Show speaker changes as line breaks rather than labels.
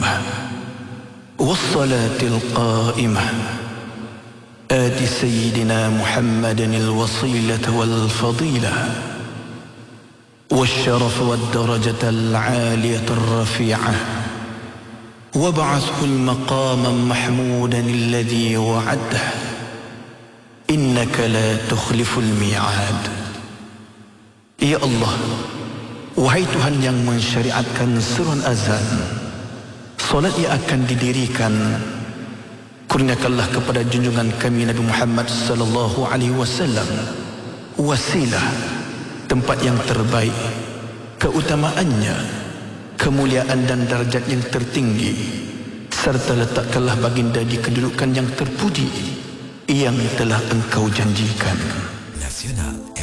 والصلاة القائمة آت سيدنا محمد الوصيلة والفضيلة والشرف والدرجة العالية الرفيعة وابعثه المقاما محمودا الذي وعده إنك لا تخلف الميعاد. Ya Allah, wahai Tuhan yang mensyariatkan seruan azan, solat yang akan didirikan, kurniakanlah kepada junjungan kami Nabi Muhammad sallallahu alaihi wasallam wasilah, tempat yang terbaik, keutamaannya, kemuliaan dan darjat yang tertinggi, serta letakkanlah baginda di kedudukan yang terpuji yang telah engkau janjikan.
Nasional